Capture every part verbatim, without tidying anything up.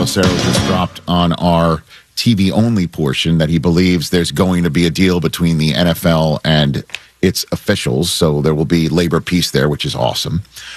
Pelissero just dropped on our T V-only portion that he believes there's going to be a deal between the N F L and its officials, so there will be labor peace there, which is awesome.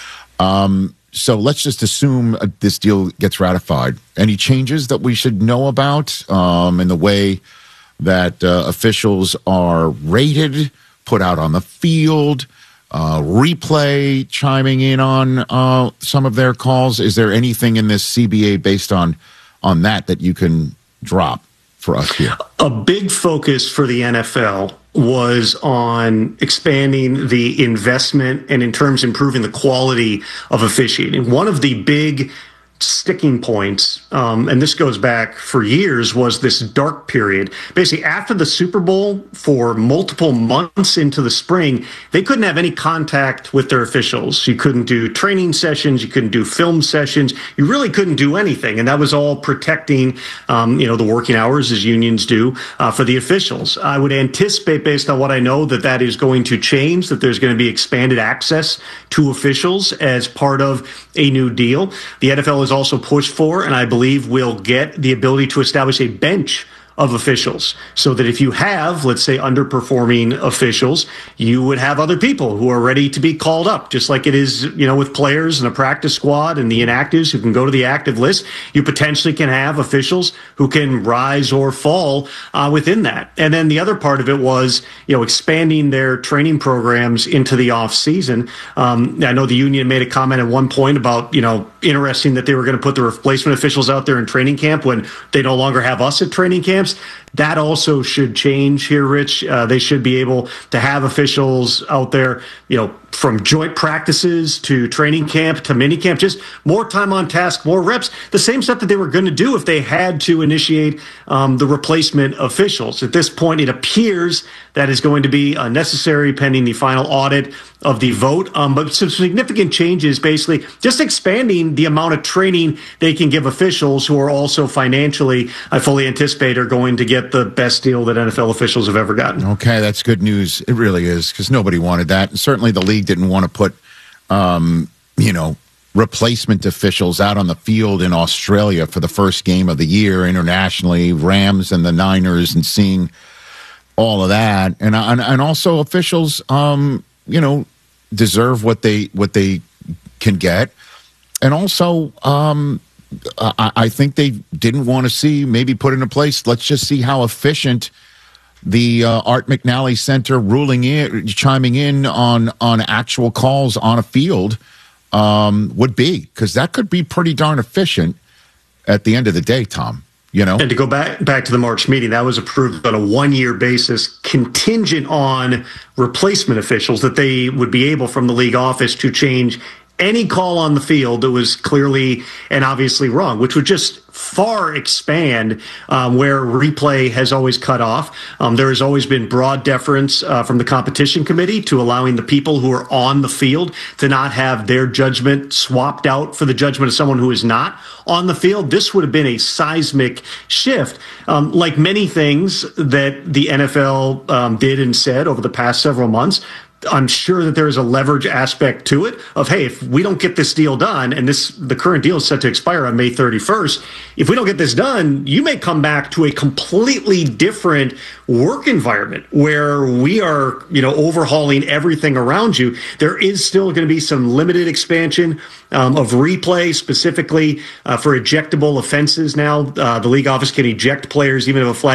Um, so let's just assume uh, this deal gets ratified. Any changes that we should know about um, in the way that uh, officials are rated, put out on the field, uh, replay chiming in on uh, some of their calls? Is there anything in this C B A based on on that that you can drop for us here? A big focus for the N F L was on expanding the investment and in terms of improving the quality of officiating. One of the big sticking points, um, and this goes back for years, was this dark period. Basically, after the Super Bowl, for multiple months into the spring, they couldn't have any contact with their officials. You couldn't do training sessions. You couldn't do film sessions. You really couldn't do anything. And that was all protecting, um, you know, the working hours, as unions do, uh, for the officials. I would anticipate, based on what I know, that that is going to change, that there's going to be expanded access to officials as part of a new deal. The N F L is also pushed for, and I believe will get, the ability to establish a bench of officials, so that if you have, let's say, underperforming officials, you would have other people who are ready to be called up, just like it is, you know, with players and a practice squad and the inactives who can go to the active list. You potentially can have officials who can rise or fall uh, within that. And then the other part of it was, you know, expanding their training programs into the off season. Um, I know the union made a comment at one point about, you know, interesting that they were going to put the replacement officials out there in training camp when they no longer have us at training camps. That also should change here, Rich. Uh, they should be able to have officials out there, you know, from joint practices to training camp to mini camp, just more time on task, more reps, the same stuff that they were going to do if they had to initiate um, the replacement officials. At this point, it appears that is going to be uh, necessary pending the final audit of the vote. Um, but some significant changes, basically just expanding the amount of training they can give officials who are also financially, I fully anticipate, are going to get the best deal that N F L officials have ever gotten. Okay, that's good news. It really is, because nobody wanted that. And certainly the league didn't want to put, um, you know, replacement officials out on the field in Australia for the first game of the year internationally, Rams and the Niners, and seeing all of that. And and, and also officials, um, you know, deserve what they what they can get. And also, um, I, I think they didn't want to see, maybe put into place, let's just see how efficient the uh, Art McNally Center ruling in, chiming in on on actual calls on a field um, would be, because that could be pretty darn efficient at the end of the day, Tom. You know, and to go back back to the March meeting, that was approved on a one-year basis, contingent on replacement officials, that they would be able from the league office to change any call on the field that was clearly and obviously wrong, which would just far expand um, where replay has always cut off. Um, there has always been broad deference uh, from the competition committee to allowing the people who are on the field to not have their judgment swapped out for the judgment of someone who is not on the field. This would have been a seismic shift. Um, like many things that the N F L um, did and said over the past several months, I'm sure that there is a leverage aspect to it of, hey, if we don't get this deal done, and this the current deal is set to expire on May thirty-first, if we don't get this done, you may come back to a completely different work environment where we are, you know, overhauling everything around you. There is still going to be some limited expansion um, of replay, specifically uh, for ejectable offenses now. Uh, the league office can eject players even if a flag